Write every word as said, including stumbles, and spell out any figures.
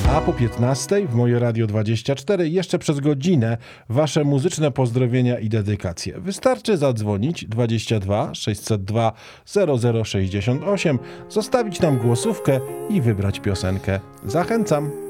A po piętnastej w Moje Radio dwadzieścia cztery jeszcze przez godzinę wasze muzyczne pozdrowienia i dedykacje. Wystarczy zadzwonić dwadzieścia dwa sześćset dwa zero zero sześćdziesiąt osiem, zostawić nam głosówkę i wybrać piosenkę. Zachęcam!